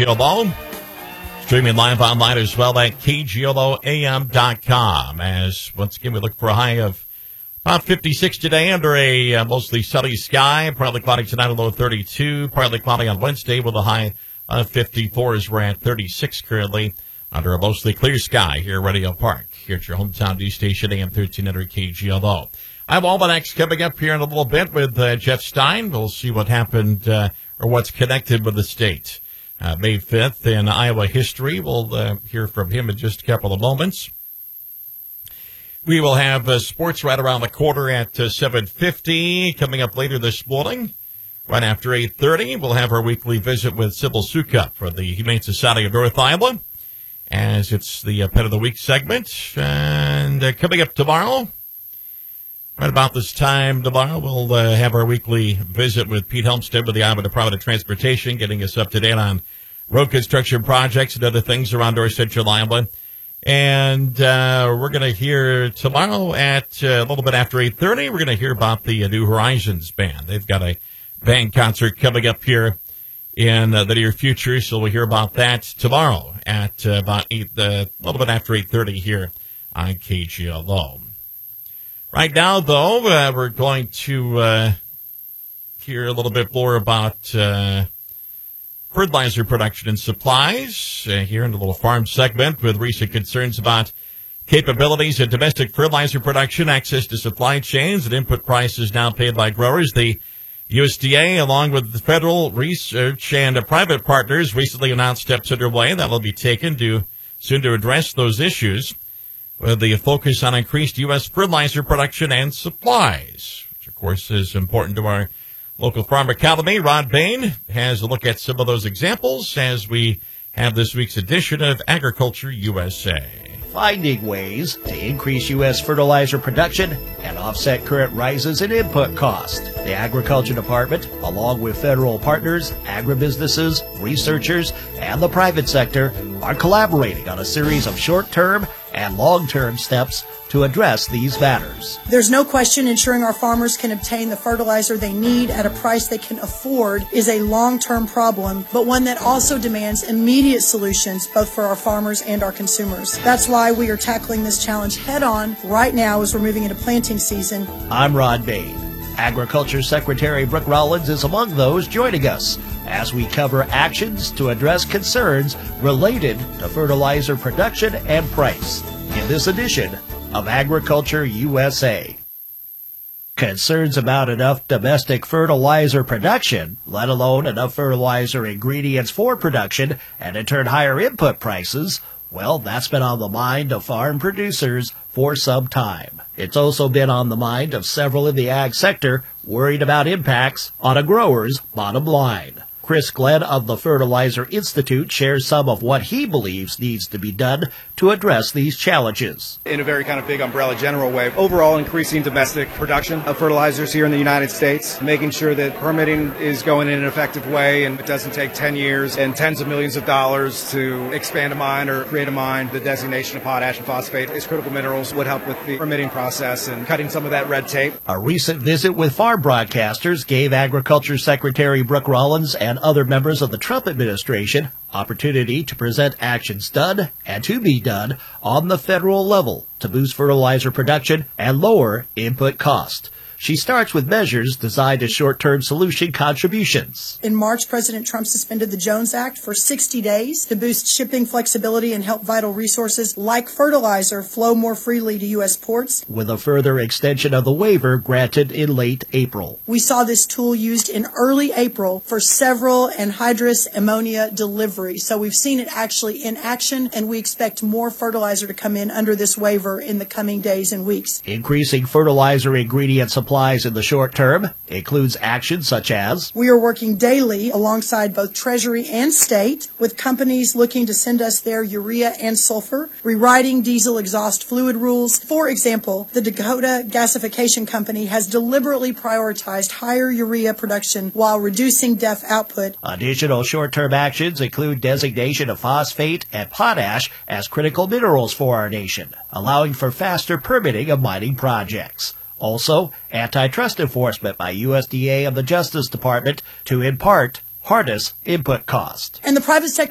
KGLO. Streaming live online as well at KGLOAM.com. As once again, we look for a high of about 56 today under a mostly sunny sky. Partly cloudy tonight, a low of 32. Partly cloudy on Wednesday with a high of 54 as we're at 36 currently under a mostly clear sky here at Radio Park. Here at your hometown news station, AM 1300 KGLO. I have Almanacs coming up here in a little bit with Jeff Stein. We'll see what happened or what's connected with the state. May 5th in Iowa history. We'll hear from him in just a couple of moments. We will have sports right around the corner at 7:50. Coming up later this morning, right after 8:30, we'll have our weekly visit with Sybil Sukup for the Humane Society of North Iowa, as it's the Pet of the Week segment. And coming up tomorrow, right about this time tomorrow, we'll have our weekly visit with Pete Helmstead with the Iowa Department of Transportation, getting us up to date on road construction projects and other things around North Central Iowa. And we're going to hear tomorrow at a little bit after 8:30, we're going to hear about the New Horizons band. They've got a band concert coming up here in the near future, so we'll hear about that tomorrow at about a little bit after 8:30 here on KGLO. Right now, though, we're going to hear a little bit more about fertilizer production and supplies here in the little farm segment with recent concerns about capabilities of domestic fertilizer production, access to supply chains, and input prices now paid by growers. The USDA, along with the federal research and private partners, recently announced steps underway that will be taken soon to address those issues, with the focus on increased U.S. fertilizer production and supplies, which, of course, is important to our local farm economy. Rod Bain has a look at some of those examples as we have this week's edition of Agriculture USA. Finding ways to increase U.S. fertilizer production and offset current rises in input costs. The Agriculture Department, along with federal partners, agribusinesses, researchers, and the private sector, are collaborating on a series of short-term and long-term steps to address these matters. There's no question ensuring our farmers can obtain the fertilizer they need at a price they can afford is a long-term problem, but one that also demands immediate solutions both for our farmers and our consumers. That's why we are tackling this challenge head-on right now as we're moving into planting season. I'm Rod Bain. Agriculture Secretary Brooke Rollins is among those joining us as we cover actions to address concerns related to fertilizer production and price in this edition of Agriculture USA. Concerns about enough domestic fertilizer production, let alone enough fertilizer ingredients for production, and in turn higher input prices, well, that's been on the mind of farm producers for some time. It's also been on the mind of several in the ag sector worried about impacts on a grower's bottom line. Chris Glenn of the Fertilizer Institute shares some of what he believes needs to be done to address these challenges. In a very kind of big umbrella general way, overall increasing domestic production of fertilizers here in the United States, making sure that permitting is going in an effective way and it doesn't take 10 years and tens of millions of dollars to expand a mine or create a mine. The designation of potash and phosphate as critical minerals would help with the permitting process and cutting some of that red tape. A recent visit with farm broadcasters gave Agriculture Secretary Brooke Rollins and other members of the Trump administration opportunity to present actions done and to be done on the federal level to boost fertilizer production and lower input cost. She starts with measures designed as short-term solution contributions. In March, President Trump suspended the Jones Act for 60 days to boost shipping flexibility and help vital resources like fertilizer flow more freely to U.S. ports, with a further extension of the waiver granted in late April. We saw this tool used in early April for several anhydrous ammonia deliveries. So we've seen it actually in action, and we expect more fertilizer to come in under this waiver in the coming days and weeks. Increasing fertilizer ingredient supplies in the short term includes actions such as: we are working daily alongside both Treasury and state with companies looking to send us their urea and sulfur, rewriting diesel exhaust fluid rules. For example, the Dakota Gasification Company has deliberately prioritized higher urea production while reducing DEF output. Additional short-term actions include designation of phosphate and potash as critical minerals for our nation, allowing for faster permitting of mining projects. Also, antitrust enforcement by USDA and the Justice Department to, in part, harness input cost. And the private sector